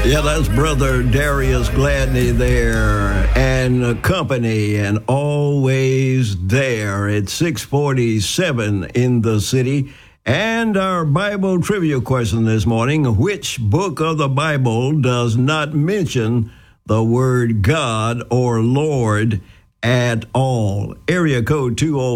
Yeah, that's Brother Darius Gladney there and company and always there at 647 in the city. And our Bible trivia question this morning, which book of the Bible does not mention the word God or Lord at all? Area code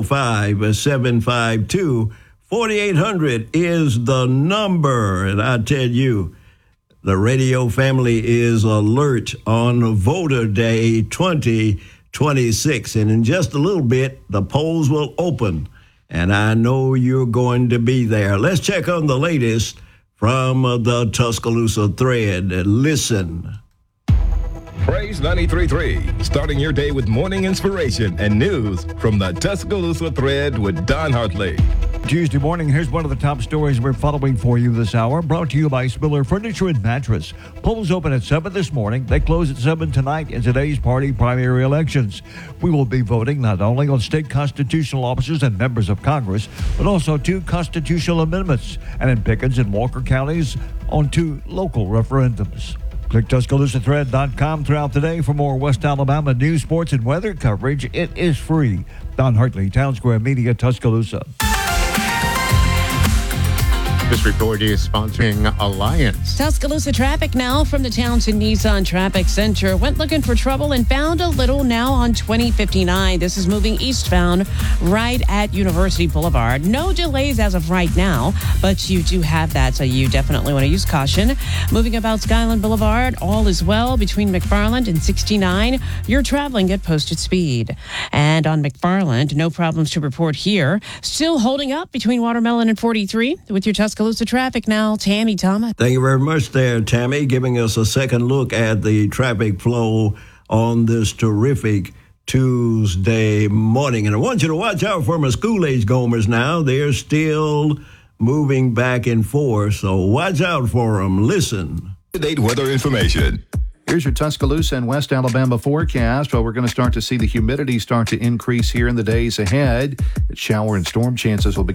205-752-4800 is the number. And I tell you, the radio family is alert on Voter Day 2026. And in just a little bit, the polls will open. And I know you're going to be there. Let's check on the latest from the Tuscaloosa Thread. Listen. Praise 93.3, starting your day with morning inspiration and news from the Tuscaloosa Thread with Don Hartley. Tuesday morning, here's one of the top stories we're following for you this hour, brought to you by Spiller Furniture and Mattress. Polls open at 7 this morning. They close at 7 tonight in today's party primary elections. We will be voting not only on state constitutional officers and members of Congress, but also 2 constitutional amendments, and in Pickens and Walker counties on 2 local referendums. Click TuscaloosaThread.com throughout the day for more West Alabama news, sports, and weather coverage. It is free. Don Hartley, Town Square Media, Tuscaloosa. This report is sponsoring Alliance. Tuscaloosa traffic now from the Townsend Nissan Traffic Center. Went looking for trouble and found a little now on 2059. This is moving eastbound right at University Boulevard. No delays as of right now, but you do have that, so you definitely want to use caution. Moving about Skyland Boulevard, all is well between McFarland and 69. You're traveling at posted speed. And on McFarland, no problems to report here. Still holding up between Watermelon and 43 with your Tuscaloosa traffic now. Tammy Thomas. Thank you very much there, Tammy, giving us a second look at the traffic flow on this terrific Tuesday morning. And I want you to watch out for my school-age gomers now. They're still moving back and forth, so watch out for them. Listen. Date weather information. Here's your Tuscaloosa and West Alabama forecast. Well, we're going to start to see the humidity start to increase here in the days ahead. Shower and storm chances will be